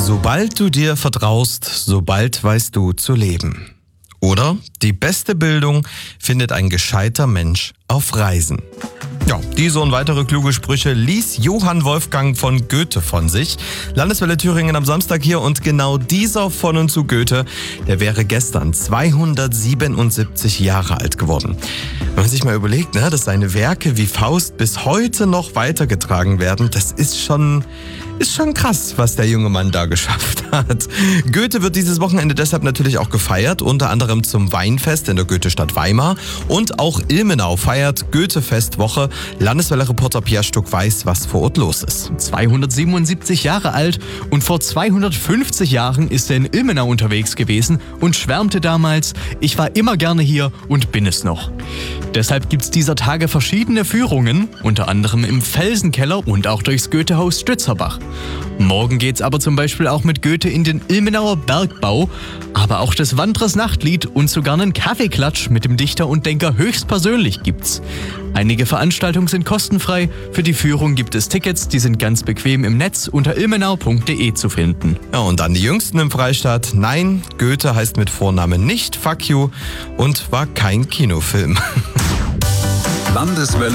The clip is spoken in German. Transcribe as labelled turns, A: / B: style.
A: Sobald du dir vertraust, sobald weißt du zu leben. Oder die beste Bildung findet ein gescheiter Mensch auf Reisen. Ja, diese und weitere kluge Sprüche ließ Johann Wolfgang von Goethe von sich. Landeswelle Thüringen am Samstag hier und genau dieser von und zu Goethe, der wäre gestern 277 Jahre alt geworden. Wenn man sich mal überlegt, dass seine Werke wie Faust bis heute noch weitergetragen werden, das ist schon krass, was der junge Mann da geschafft hat. Goethe wird dieses Wochenende deshalb natürlich auch gefeiert, unter anderem zum Weinfest in der Goethestadt Weimar. Und auch Ilmenau feiert Goethe-Festwoche. Landeswelle-Reporter Pia Stuck weiß, was vor Ort los ist.
B: 277 Jahre alt und vor 250 Jahren ist er in Ilmenau unterwegs gewesen und schwärmte damals: Ich war immer gerne hier und bin es noch. Deshalb gibt's dieser Tage verschiedene Führungen, unter anderem im Felsenkeller und auch durchs Goethehaus Stützerbach. Morgen geht's aber zum Beispiel auch mit Goethe in den Ilmenauer Bergbau, aber auch das Wanderers Nachtlied und sogar einen Kaffeeklatsch mit dem Dichter und Denker höchstpersönlich gibt's. Einige Veranstaltungen sind kostenfrei, für die Führung gibt es Tickets, die sind ganz bequem im Netz unter ilmenau.de zu finden.
A: Ja, und dann die Jüngsten im Freistaat. Nein, Goethe heißt mit Vornamen nicht Fuck You und war kein Kinofilm.
C: Landeswelle